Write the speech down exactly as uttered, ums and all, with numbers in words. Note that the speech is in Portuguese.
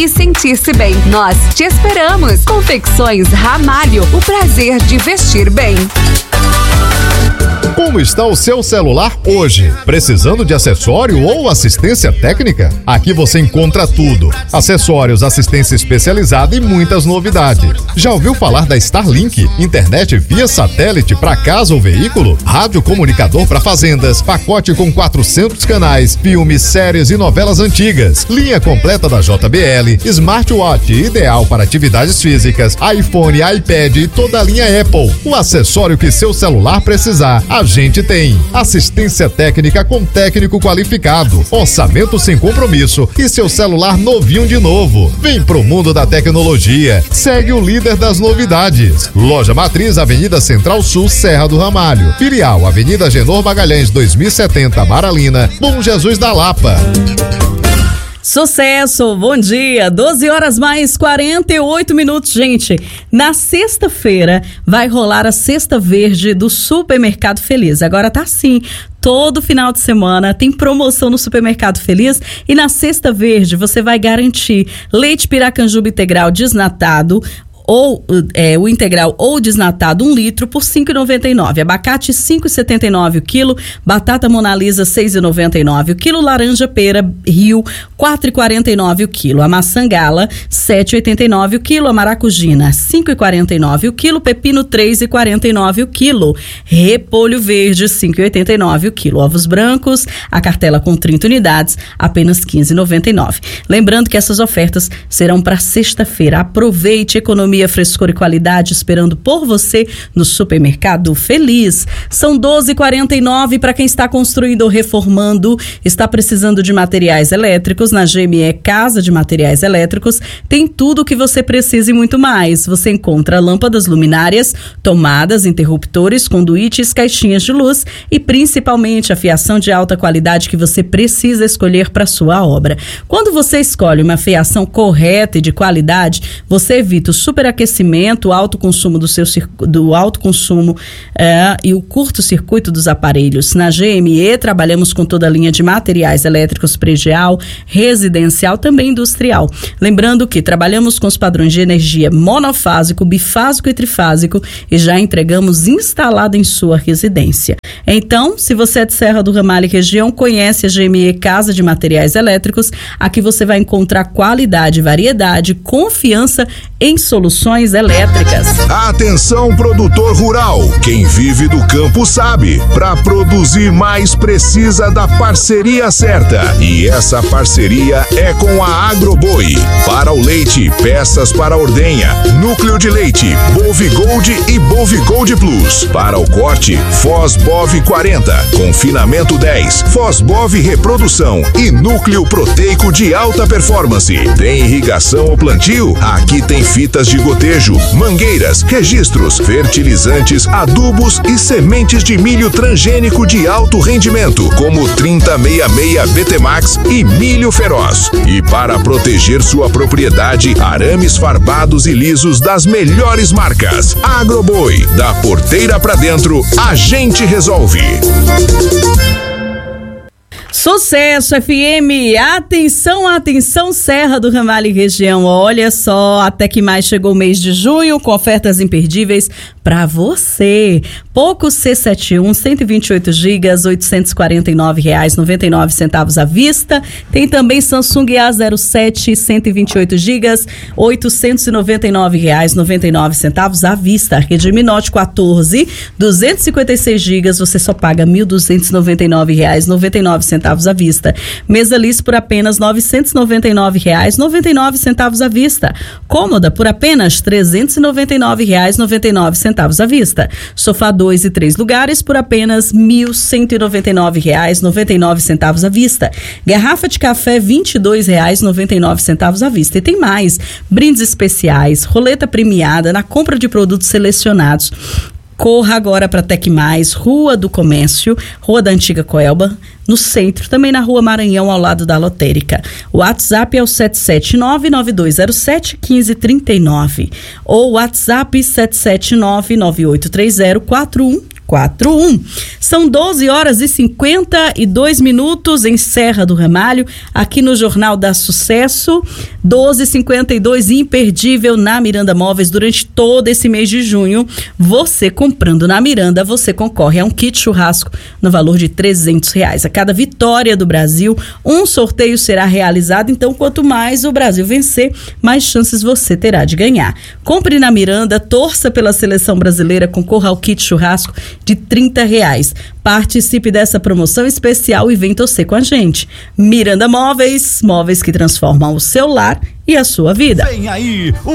e sentir-se bem. Nós te esperamos. Confecções Ramalho, o prazer de vestir bem. Como está o seu celular hoje? Precisando de acessório ou assistência técnica? Aqui você encontra tudo: acessórios, assistência especializada e muitas novidades. Já ouviu falar da Starlink? Internet via satélite para casa ou veículo? Rádio comunicador para fazendas, pacote com quatrocentos canais, filmes, séries e novelas antigas, linha completa da J B L, smartwatch ideal para atividades físicas, iPhone, iPad e toda a linha Apple. O acessório que seu celular precisar, a gente tem. Assistência técnica com técnico qualificado, orçamento sem compromisso e seu celular novinho de novo. Vem pro mundo da tecnologia. Segue o líder das novidades. Loja Matriz, Avenida Central Sul, Serra do Ramalho. Filial, Avenida Genor Magalhães, dois mil e setenta, Maralina, Bom Jesus da Lapa. Sucesso, bom dia, doze horas mais quarenta e oito minutos, gente. Na sexta-feira vai rolar a Sexta Verde do Supermercado Feliz. Agora tá assim, todo final de semana tem promoção no Supermercado Feliz e na Sexta Verde você vai garantir leite Piracanjuba integral desnatado, ou é, o integral ou desnatado um litro por cinco reais e noventa e nove centavos, abacate cinco reais e setenta e nove centavos o quilo, batata Monalisa seis reais e noventa e nove centavos o quilo, laranja pera Rio quatro reais e quarenta e nove centavos o quilo, a maçã gala sete reais e oitenta e nove centavos o quilo, a maracujina cinco reais e quarenta e nove centavos o quilo, pepino três reais e quarenta e nove centavos o quilo, repolho verde cinco reais e oitenta e nove centavos o quilo, ovos brancos, a cartela com trinta unidades apenas quinze reais e noventa e nove centavos. Lembrando que essas ofertas serão para sexta-feira. Aproveite, economia, frescor e qualidade esperando por você no Supermercado Feliz. São doze e quarenta e nove. Para quem está construindo ou reformando, está precisando de materiais elétricos, na G M E Casa de Materiais Elétricos tem tudo o que você precisa e muito mais. Você encontra lâmpadas, luminárias, tomadas, interruptores, conduítes, caixinhas de luz e principalmente a fiação de alta qualidade que você precisa escolher para sua obra. Quando você escolhe uma fiação correta e de qualidade, você evita o super aquecimento, o alto consumo do seu do alto consumo é, e o curto-circuito dos aparelhos. Na G M E trabalhamos com toda a linha de materiais elétricos predial, residencial, também industrial. Lembrando que trabalhamos com os padrões de energia monofásico, bifásico e trifásico e já entregamos instalado em sua residência. Então, se você é de Serra do Ramalho e região, conhece a G M E Casa de Materiais Elétricos. Aqui você vai encontrar qualidade, variedade, confiança em soluções elétricas. Atenção, produtor rural, quem vive do campo sabe, para produzir mais precisa da parceria certa, e essa parceria é com a Agroboi. Para o leite, peças para a ordenha, núcleo de leite, Bovigold e Bovigold Plus. Para o corte, Fosbov quarenta, confinamento dez, Fosbov reprodução e núcleo proteico de alta performance. Tem irrigação ou plantio? Aqui tem fitas de gotejo, mangueiras, registros, fertilizantes, adubos e sementes de milho transgênico de alto rendimento, como trinta sessenta e seis B T Max e milho feroz. E para proteger sua propriedade, arames farpados e lisos das melhores marcas. Agroboi, da porteira pra dentro, a gente resolve. Sucesso F M, atenção, atenção Serra do Ramalho e região, olha só, até que mais chegou o mês de junho com ofertas imperdíveis para você. Poco C setenta e um, cento e vinte e oito gigas, oitocentos e quarenta e nove reais e noventa e nove centavos à vista. Tem também Samsung A zero sete, cento e vinte e oito gigas, oitocentos e noventa e nove reais e noventa e nove centavos à vista. Redmi Note quatorze, duzentos e cinquenta e seis gigas, você só paga mil duzentos e noventa e nove reais e noventa e nove centavos à vista. Mesa Liss por apenas novecentos e noventa e nove reais e noventa e nove centavos à vista. Cômoda por apenas trezentos e noventa e nove reais e noventa e nove centavos à vista. Sofá dois e três lugares por apenas mil cento e noventa e nove reais e noventa e nove centavos à vista. Garrafa de café vinte e dois reais e noventa e nove centavos à vista. E tem mais, brindes especiais, roleta premiada na compra de produtos selecionados. Corra agora para Tec Mais, Rua do Comércio, Rua da Antiga Coelba, no centro, também na Rua Maranhão, ao lado da lotérica. O WhatsApp é o sete sete nove, nove dois zero sete, um cinco três nove ou WhatsApp sete sete nove, nove oito três zero, quatro um quatro um. São doze horas e cinquenta e dois minutos em Serra do Ramalho, aqui no Jornal da Sucesso. doze e cinquenta e dois, imperdível na Miranda Móveis durante todo esse mês de junho. Você comprando na Miranda, você concorre a um kit churrasco no valor de trezentos reais. A cada vitória do Brasil, um sorteio será realizado. Então, quanto mais o Brasil vencer, mais chances você terá de ganhar. Compre na Miranda, torça pela seleção brasileira, concorra ao kit churrasco de trinta reais. Participe dessa promoção especial e vem torcer com a gente. Miranda Móveis, móveis que transformam o seu lar e a sua vida. Vem aí o